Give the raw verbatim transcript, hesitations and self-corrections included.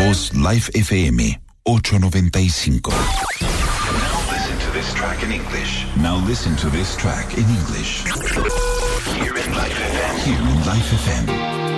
voz Life F M ochocientos noventa y cinco. Now listen to this track in English. Now listen to this track in English. Here in Life F M. Here in Life F M.